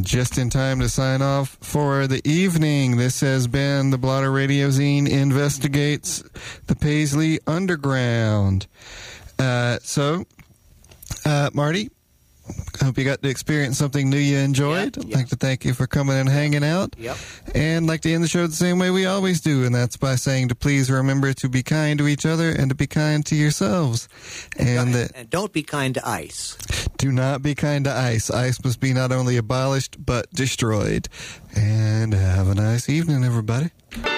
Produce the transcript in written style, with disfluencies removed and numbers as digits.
just in time to sign off for the evening. This has been the Blotter Radio Zine Investigates the Paisley Underground. Marty, I hope you got to experience something new you enjoyed. Yep. I'd like to thank you for coming and hanging out. Yep. And like to end the show the same way we always do, and that's by saying to please remember to be kind to each other and to be kind to yourselves. And don't be kind to ice. Do not be kind to ice. Ice must be not only abolished, but destroyed. And have a nice evening, everybody.